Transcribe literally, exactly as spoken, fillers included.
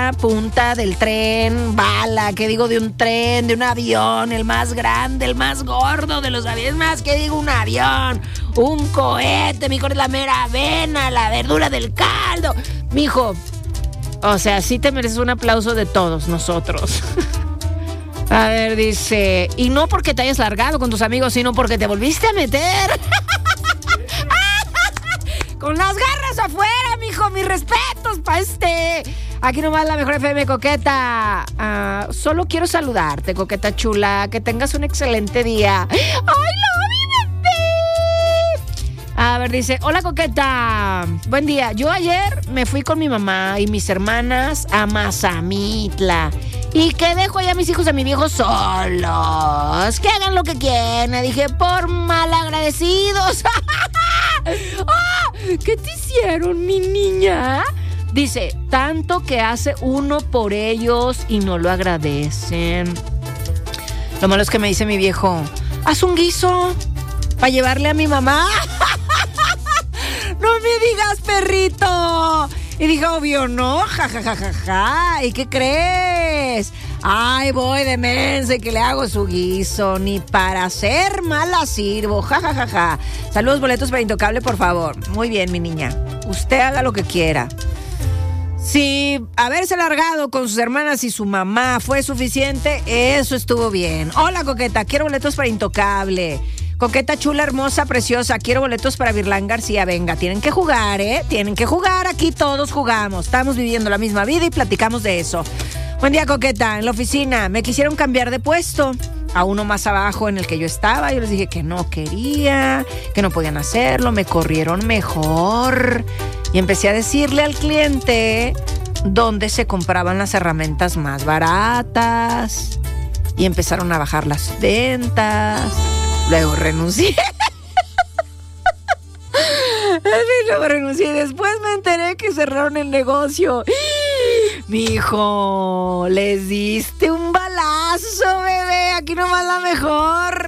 mera punta del tren, bala, ¿qué digo de un tren, de un avión, el más grande, el más gordo de los aviones, más que digo un avión, un cohete, mijo, es la mera avena, la verdura del caldo, mijo. O sea, sí te mereces un aplauso de todos nosotros. A ver, dice, y no porque te hayas largado con tus amigos, sino porque te volviste a meter. Con las garras afuera, mijo, mis respetos pa' este. Aquí nomás la mejor F M, Coqueta. Uh, solo quiero saludarte, Coqueta chula, que tengas un excelente día. ¡Ay, love, bebé! A ver, dice, hola, Coqueta. Buen día. Yo ayer me fui con mi mamá y mis hermanas a Mazamitla. Y que dejo allá a mis hijos y a mi viejo solos. Que hagan lo que quieran. Dije, por malagradecidos. ¡Ah! ¿Qué te hicieron, mi niña? Dice, tanto que hace uno por ellos y no lo agradecen. Lo malo es que me dice mi viejo, haz un guiso para llevarle a mi mamá. No me digas, perrito. Y dije, obvio, no, ja, ja, ja, ja, ja. ¿Y qué crees? Ay, voy de mensa y que le hago su guiso. Ni para hacer mala sirvo, ja, ja, ja, ja. Saludos, boletos para Intocable, por favor. Muy bien, mi niña. Usted haga lo que quiera. Si haberse largado con sus hermanas y su mamá fue suficiente, eso estuvo bien. Hola, Coqueta, quiero boletos para Intocable. Coqueta chula, hermosa, preciosa, quiero boletos para Virlán García. Venga, tienen que jugar, ¿eh? Tienen que jugar, aquí todos jugamos. Estamos viviendo la misma vida y platicamos de eso. Buen día, Coqueta. En la oficina me quisieron cambiar de puesto a uno más abajo en el que yo estaba. Yo les dije que no quería, que no podían hacerlo, me corrieron mejor. Y empecé a decirle al cliente dónde se compraban las herramientas más baratas. Y empezaron a bajar las ventas. Luego renuncié. Luego renuncié. Después me enteré que cerraron el negocio. Mijo, les diste un balazo, bebé. Aquí nomás la mejor.